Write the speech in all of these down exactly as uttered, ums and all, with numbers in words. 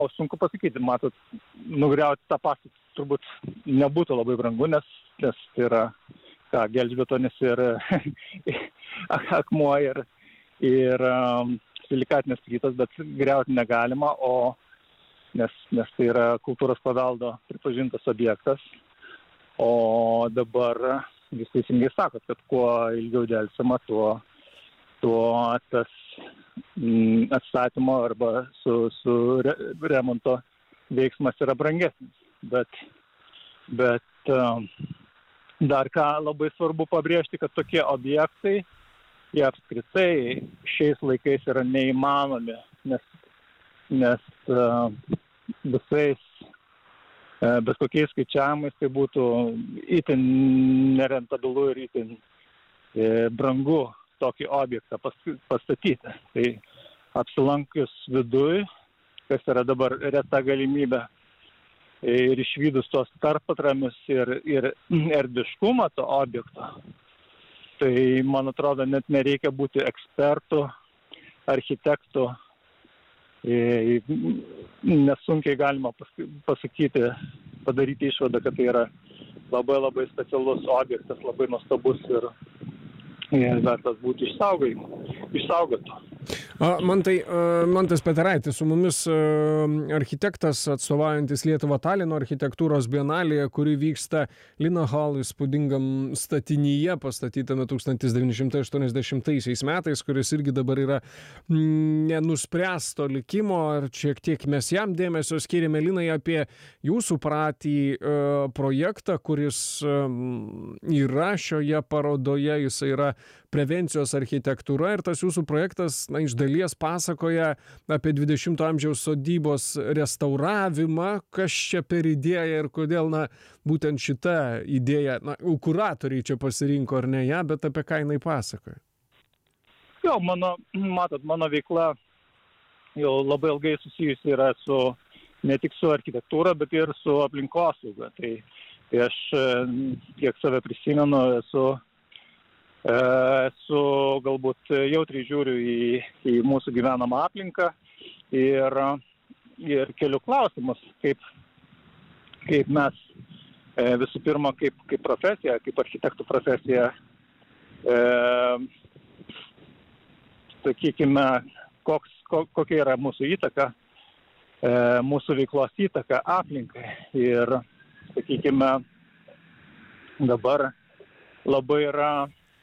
O sunku pasakyti, matot, nugriauti tą pastatą turbūt nebūtų labai brangu, nes, nes tai yra ką, gelžbetonis ir akmuo ir, ir um, silikatinės plytos, bet griauti negalima, o nes, nes tai yra kultūros paveldo pripažintas objektas. O dabar jūs teisingai sakot, kad kuo ilgiau delsima, tuo, tuo tas mm, atstatymo arba su, su re, remonto veiksmas yra brangesnis. Bet, bet um, dar ką labai svarbu pabrėžti, kad tokie objektai, jie apskritai šiais laikais yra neįmanomi, nes, nes uh, visais, uh, bet kokiais skaičiavimais tai būtų itin nerentabilu ir itin uh, brangu tokį objektą pas, pastatyti. Tai apsilankius viduj, kas yra dabar reta galimybė, ir išvydus tos tarpatramius ir, ir erdviškumą to objekto, tai, man atrodo, net nereikia būti ekspertų, architektų. Nesunkiai galima pasakyti, padaryti išvadą, kad tai yra labai labai specialus objektas, labai nuostabus ir, ir vertas būti išsaugotų. Mantai, Mantas Peteraitis su mumis, architektas atstovaujantis Lietuvą Talino architektūros bienalėje, kuri vyksta Lina Hall įspūdingam statinyje, pastatytame tūkstantis devyni šimtai aštuoniasdešimtaisiais metais, kuris irgi dabar yra nenuspręsto likimo, ar šiek tiek mes jam dėmesio skiriame. Linai, apie jūsų patį projektą, kuris yra šioje parodoje, jis yra prevencijos architektūra, ir tas jūsų projektas, na, iš dalies pasakoja apie dvidešimto amžiaus sodybos restauravimą, kas čia per idėja ir kodėl, na, būtent šita idėja, na, kuratoriai čia pasirinko ar ne ją, bet apie ką jinai pasakoja. Jo, mano, matot, mano veikla jau labai ilgai susijusi yra su, ne tik su architektūra, bet ir su aplinkosauga. Tai, tai aš, kiek save prisimenu, esu Esu galbūt jautriai žiūriu į, į mūsų gyvenamą aplinką ir, ir keliu klausimus, kaip, kaip mes visų pirma, kaip, kaip profesija, kaip architektų profesija, e, sakykime, koks, ko, kokia yra mūsų įtaka, e, mūsų veiklos įtaka aplinkai. Ir, sakykime, dabar labai yra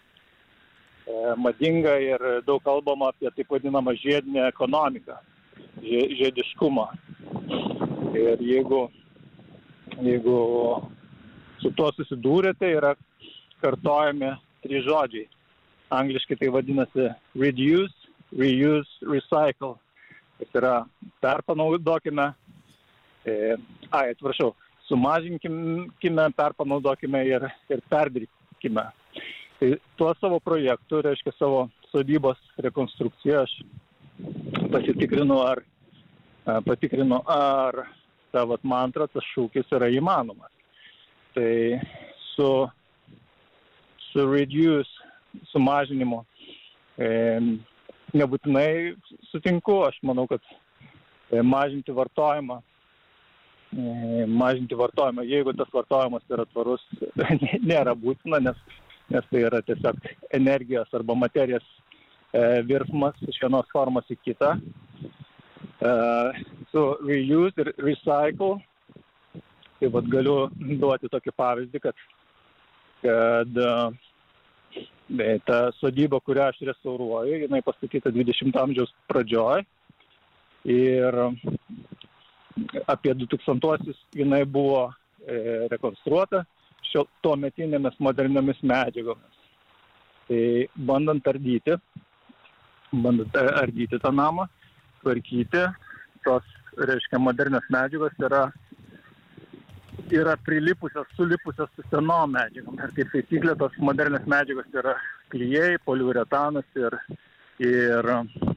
madinga ir daug kalbama apie taip vadinamą žiedinę ekonomiką, žiediškumą. Ir jeigu, jeigu su tuo susidūrėte, yra kartojami trys žodžiai. Angliškai tai vadinasi reduce, reuse, recycle. Tai yra perpanaudokime, e, ai, atprašau, sumažinkime, perpanaudokime ir, ir perdirbkime. Tai tuo savo projektu, reiškia savo sodybos rekonstrukciją, aš pasitikrinu, ar, patikrinu, ar ta vat mantra, tas šūkis yra įmanomas. Tai su, su reduce, sumažinimu, e, nebūtinai sutinku, aš manau, kad e, mažinti vartojimą, e, mažinti vartojimą, jeigu tas vartojimas yra tvarus, nėra būtina, nes nes tai yra tiesiog energijos arba materijos e, virsmas iš vienos formos į kitą. E, su reuse ir recycle, tai vat galiu duoti tokį pavyzdį, kad, kad e, ta sodyba, kurią aš restauruoju, jinai pastatyta dvidešimto amžiaus pradžioj ir apie du tūkstantuosius jinai buvo e, rekonstruota šio tuometinėmis moderniomis medžiagomis. Tai bandant ardyti, bandant ardyti tą namą, tvarkyti, tos, reiškia, modernios medžiagos yra, yra prilipusios, sulipusios su senom medžiagom. Ir kaip taisyklė, tos modernios medžiagos yra klijai, poliuretanas ir, ir,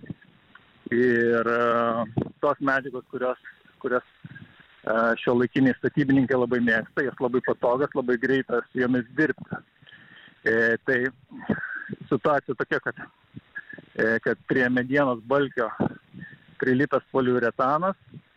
ir tos medžiagos, kurios, kurios šiuolaikiniai statybininkai labai mėgsta, jas labai patogas, labai greitas jomis dirbti. E, tai situacija tokia, kad, e, kad prie medienos balkio prilitas poliuretanas,